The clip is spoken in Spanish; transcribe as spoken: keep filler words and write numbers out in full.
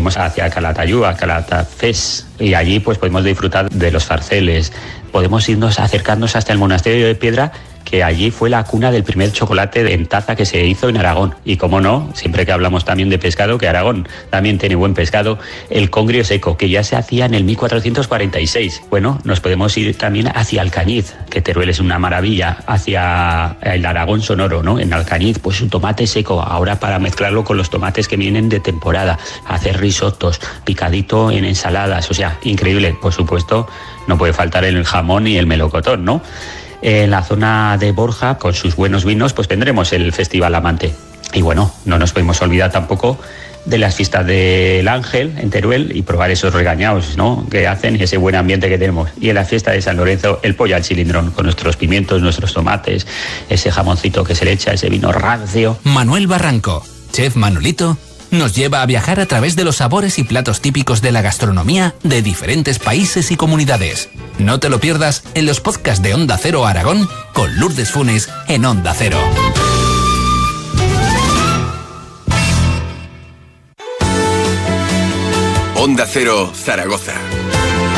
podemos ir hacia Calatayud, a Calatafés, y allí pues podemos disfrutar de los farceles. Podemos irnos acercarnos hasta el monasterio de Piedra, que allí fue la cuna del primer chocolate en taza que se hizo en Aragón. Y como no, siempre que hablamos también de pescado, que Aragón también tiene buen pescado, el congrio seco, que ya se hacía en el mil cuatrocientos cuarenta y seis. Bueno, nos podemos ir también hacia Alcañiz, que Teruel es una maravilla, hacia el Aragón sonoro, ¿no? En Alcañiz, pues un tomate seco, ahora para mezclarlo con los tomates que vienen de temporada, hacer risotos, picadito en ensaladas, o sea, increíble. Por supuesto, no puede faltar el jamón y el melocotón, ¿no? En la zona de Borja, con sus buenos vinos, pues tendremos el Festival Amante. Y bueno, no nos podemos olvidar tampoco de las fiestas del Ángel en Teruel y probar esos regañaos, ¿no?, que hacen y ese buen ambiente que tenemos. Y en la fiesta de San Lorenzo, el pollo al cilindrón, con nuestros pimientos, nuestros tomates, ese jamoncito que se le echa, ese vino rancio. Manuel Barranco, chef Manolito, nos lleva a viajar a través de los sabores y platos típicos de la gastronomía de diferentes países y comunidades. No te lo pierdas en los podcasts de Onda Cero Aragón con Lourdes Funes en Onda Cero. Onda Cero Zaragoza.